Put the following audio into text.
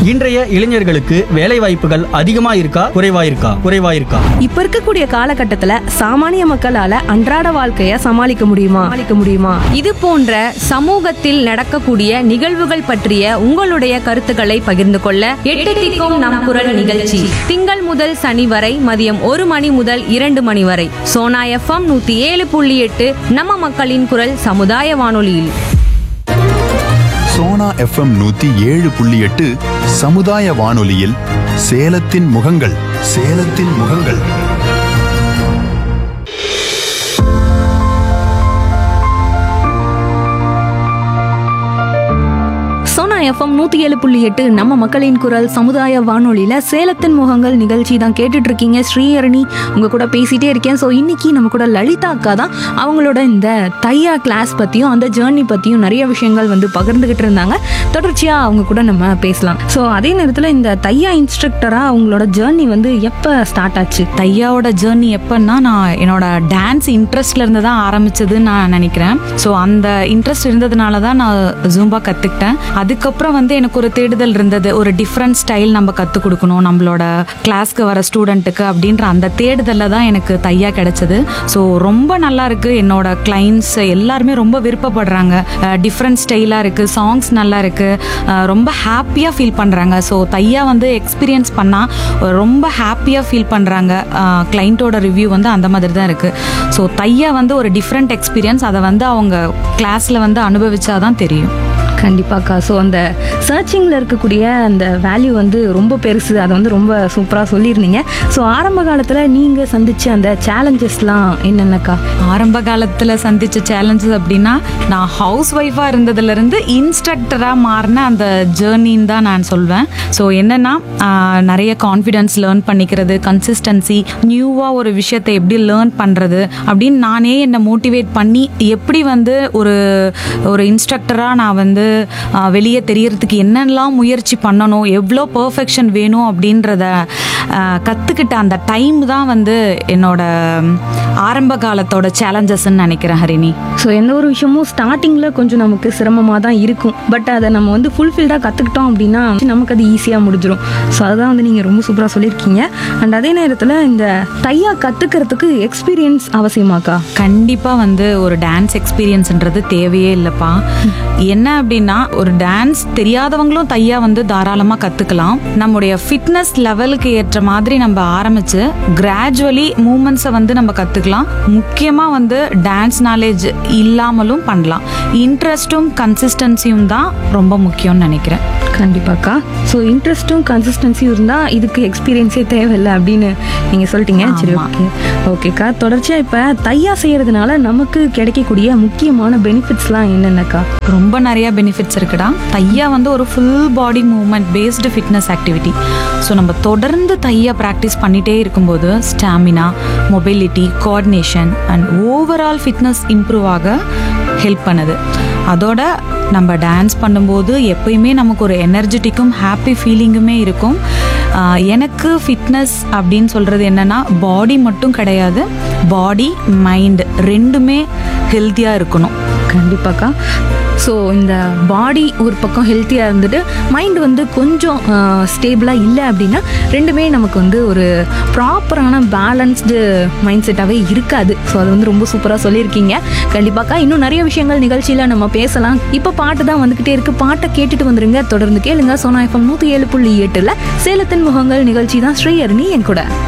இன்றைய இளைஞர்களுக்கு வேலை வாய்ப்புகள் அதிகமா இருக்கா குறைவா இருக்கா? இப்ப இருக்கக்கூடிய காலகட்டத்துல சாமானிய மக்களால அன்றாட வாழ்க்கைய சமாளிக்க முடியுமா? இது போன்ற சமூகத்தில் நடக்கக்கூடிய நிகழ்வுகள் பற்றிய உங்களுடைய கருத்துக்களை பகிர்ந்து கொள்ள 8 திக்கும் நம் குரல் நிகழ்ச்சி திங்கள் முதல் சனி வரை மதியம் 1 மணி முதல் 2 மணி வரை சோனா FM 107.8 நம்ம மக்களின் குரல் சமுதாய வானொலியில். சோனா FM 107.8 சமுதாய வானொலியில் சேலத்தின் முகங்கள். சோனா FM 107.8 நம்ம மக்களின் குரல் சமுதாய வானொலியில சேலத்தின் முகங்கள் நிகழ்ச்சி தான் கேட்டுட்டு இருக்கீங்க. ஸ்ரீஹரணி உங்க கூட பேசிட்டே இருக்கேன். ஸோ இன்னைக்கு நம்ம கூட லலிதா அக்கா தான் அவங்களோட இந்த தையா கிளாஸ் பத்தியும் அந்த ஜேர்னி பத்தியும் நிறைய விஷயங்கள் வந்து பகிர்ந்துகிட்டு இருந்தாங்க. தொடர்ச்சியா அவங்க கூட நம்ம பேசலாம். ஸோ அதே நேரத்தில் இந்த தையா இன்ஸ்ட்ரக்டரா அவங்களோட ஜேர்னி வந்து எப்போ ஸ்டார்ட் ஆச்சு? தையாவோட ஜேர்னி எப்பன்னா, நான் என்னோட டான்ஸ் இன்ட்ரெஸ்ட்ல இருந்து தான் ஆரம்பிச்சதுன்னு நான் நினைக்கிறேன். ஸோ அந்த இன்ட்ரெஸ்ட் இருந்ததுனால தான் நான் ஜூம்பா கத்துக்கிட்டேன். அதுக்கப்புறம் வந்து எனக்கு ஒரு தேடுதல் இருந்தது, ஒரு டிஃப்ரெண்ட் ஸ்டைல் நம்ம கற்றுக் கொடுக்கணும் நம்மளோட கிளாஸ்க்கு வர ஸ்டூடெண்ட்டுக்கு அப்படின்ற அந்த தேடுதலில் தான் எனக்கு தையா கிடைச்சது. ஸோ ரொம்ப நல்லா இருக்கு. என்னோட கிளைண்ட்ஸ் எல்லாருமே ரொம்ப விருப்பப்படுறாங்க. டிஃப்ரெண்ட் ஸ்டைலாக இருக்குது, சாங்ஸ் நல்லா இருக்குது, ரொம்ப ஹாப்பியாக ஃபீல் பண்ணுறாங்க. ஸோ தையா வந்து எக்ஸ்பீரியன்ஸ் பண்ணால் ரொம்ப ஹாப்பியாக ஃபீல் பண்ணுறாங்க. கிளைண்ட்டோட ரிவ்யூ வந்து அந்த மாதிரி தான் இருக்குது. ஸோ தையா வந்து ஒரு டிஃப்ரெண்ட் எக்ஸ்பீரியன்ஸ். அதை வந்து அவங்க கிளாஸில் வந்து அனுபவிச்சாதான் தெரியும். கண்டிப்பாக்கா. ஸோ அந்த சர்ச்சிங்கில் இருக்கக்கூடிய அந்த வேல்யூ வந்து ரொம்ப பெருசு. அதை வந்து ரொம்ப சூப்பராக சொல்லியிருந்தீங்க. ஸோ ஆரம்ப காலத்தில் நீங்கள் சந்திச்ச அந்த சேலஞ்சஸ்லாம் என்னென்னக்கா? ஆரம்ப காலத்தில் சந்தித்த சேலஞ்சஸ் அப்படின்னா, நான் ஹவுஸ் ஒய்ஃபாக இருந்ததுலேருந்து இன்ஸ்ட்ரக்டராக மாறின அந்த ஜேர்னின்னு தான் நான் சொல்வேன். ஸோ என்னென்னா, நிறைய கான்ஃபிடென்ஸ் லேர்ன் பண்ணிக்கிறது, கன்சிஸ்டன்சி, நியூவாக ஒரு விஷயத்தை எப்படி லேர்ன் பண்ணுறது அப்படின்னு நானே என்னை மோட்டிவேட் பண்ணி எப்படி வந்து ஒரு இன்ஸ்ட்ரக்டராக நான் வந்து வெளியே தெரியறதுக்கு என்னெல்லாம் முயற்சி பண்ணணும், எவ்வளோ பர்ஃபெக்ஷன் வேணும் அப்படின்றத கற்றுக்கிட்ட அந்த டைம் தான் வந்து என்னோட ஆரம்ப காலத்தோட சேலஞ்சஸ்ன்னு நினைக்கிறேன் ஹரிணி. ஸோ எந்த ஒரு விஷயமும் ஸ்டார்டிங்கில் கொஞ்சம் நமக்கு சிரமமாக தான் இருக்கும். பட் அதை நம்ம வந்து ஃபுல்ஃபில்டாக கற்றுக்கிட்டோம் அப்படின்னா நமக்கு அது ஈஸியாக முடிஞ்சிடும். ஸோ அதுதான் வந்து நீங்கள் ரொம்ப சூப்பராக சொல்லியிருக்கீங்க. அண்ட் அதே நேரத்தில் இந்த தையா கற்றுக்கிறதுக்கு எக்ஸ்பீரியன்ஸ் அவசியமாக்கா? கண்டிப்பாக வந்து ஒரு டான்ஸ் எக்ஸ்பீரியன்ஸ்ன்றது தேவையே இல்லைப்பா. என்ன அப்படின்னா, ஒரு டான்ஸ் தெரியாதவங்களும் தையா வந்து தாராளமாக கற்றுக்கலாம். நம்முடைய ஃபிட்னஸ் லெவலுக்கு ஏற்ற மாதிரி நம்ம ஆரம்பித்து கிராஜுவலி மூமெண்ட்ஸை வந்து நம்ம கற்றுக்கலாம். முக்கியமாக வந்து டான்ஸ் நாலேஜ் இல்லாமலும் பண்ணலாம். இன்ட்ரெஸ்ட்டும் கன்சிஸ்டன்சியும் தான் ரொம்ப முக்கியம்னு நினைக்கிறேன். கண்டிப்பாக்கா. ஸோ இன்ட்ரெஸ்ட்டும் கன்சிஸ்டன்சியும் இருந்தால் இதுக்கு எக்ஸ்பீரியன்ஸே தேவையில்லை அப்படின்னு நீங்கள் சொல்லிட்டீங்க. சரி, ஓகேக்கா. தொடர்ச்சியாக இப்போ தையா செய்கிறதுனால நமக்கு கிடைக்கக்கூடிய முக்கியமான பெனிஃபிட்ஸ்லாம் என்னென்னக்கா? ரொம்ப நிறைய பெனிஃபிட்ஸ் இருக்குடா. தையா வந்து ஒரு full body movement based fitness activity. So நம்ம தொடர்ந்து தையா ப்ராக்டிஸ் பண்ணிகிட்டே இருக்கும்போது stamina, mobility, coordination and overall fitness improve ஆக ஹெல்ப் பண்ணுது. அதோட நம்ம டான்ஸ் பண்ணும்போது எப்பயுமே நமக்கு ஒரு எனர்ஜெட்டிக்கும் ஹாப்பி ஃபீலிங்குமே இருக்கும். எனக்கு ஃபிட்னஸ் அப்படின்னு சொல்கிறது என்னென்னா, பாடி மட்டும் கிடையாது, பாடி மைண்ட் ரெண்டுமே ஹெல்த்தியாக இருக்கணும். கண்டிப்பாக்கா. ஸோ இந்த பாடி ஒரு பக்கம் ஹெல்த்தியாக இருந்துட்டு மைண்ட் வந்து கொஞ்சம் ஸ்டேபிளாக இல்லை அப்படின்னா ரெண்டுமே நமக்கு வந்து ஒரு ப்ராப்பரான பேலன்ஸ்டு மைண்ட் செட்டாகவே இருக்காது. ஸோ அது வந்து ரொம்ப சூப்பராக சொல்லியிருக்கீங்க. கண்டிப்பாக்கா. இன்னும் நிறைய விஷயங்கள் நிகழ்ச்சியில் நம்ம பேசலாம். இப்போ பாட்டு தான் வந்துக்கிட்டே இருக்குது. பாட்டை கேட்டுட்டு வந்துருங்க. தொடர்ந்து கேளுங்க. சோனா FM 107.8 சேலத்தின் முகங்கள் நிகழ்ச்சி தான். ஸ்ரீஹரணி என் கூட.